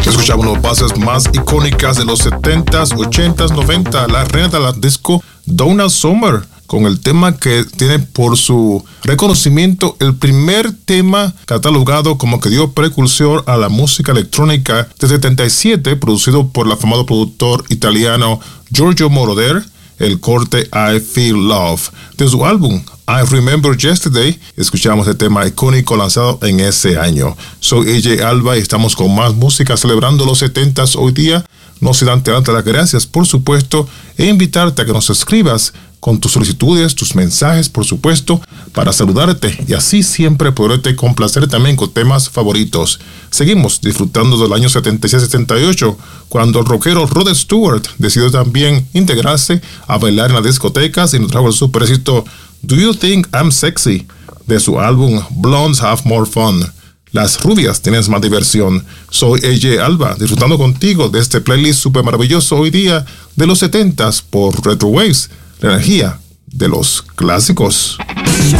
Escuchamos los bases más icónicas de los 70s, 80s, 90s, la reina de la disco, Donna Summer, con el tema que tiene por su reconocimiento el primer tema catalogado como que dio precursor a la música electrónica de 77, producido por el afamado productor italiano Giorgio Moroder, el corte I Feel Love. De su álbum I Remember Yesterday, escuchamos el tema icónico lanzado en ese año. Soy AJ Alba y estamos con más música celebrando los 70s hoy día. No sin antes darte las gracias, por supuesto, e invitarte a que nos escribas con tus solicitudes, tus mensajes, por supuesto, para saludarte y así siempre poderte complacer también con temas favoritos. Seguimos disfrutando del año 76-78, cuando el rockero Rod Stewart decidió también integrarse a bailar en las discotecas y nos trajo el super éxito Do You Think I'm Sexy, de su álbum Blondes Have More Fun. Las rubias tienen más diversión. Soy AJ Alba, disfrutando contigo de este playlist super maravilloso hoy día de los 70s por Retro Waves, la energía de los clásicos.